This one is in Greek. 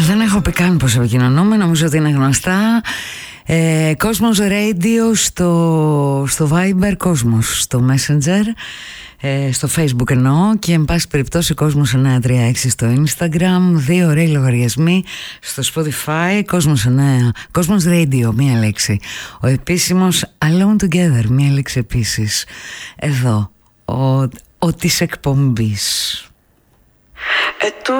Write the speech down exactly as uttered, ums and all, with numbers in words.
Δεν έχω πει καν πως επικοινωνούμε, νομίζω ότι είναι γνωστά. ε, Κόσμος Radio στο, στο Viber, Κόσμος στο Messenger, ε, στο Facebook εννοώ, και εν πάση περιπτώσει Κόσμος εννιά τρία έξι στο Instagram. Δύο ωραίοι λογαριασμοί στο Spotify, Κόσμος εννιά, Κόσμος Radio, μία λέξη. Ο επίσημος Alone Together, μία λέξη επίσης. Εδώ ο, ο της εκπομπής. E tu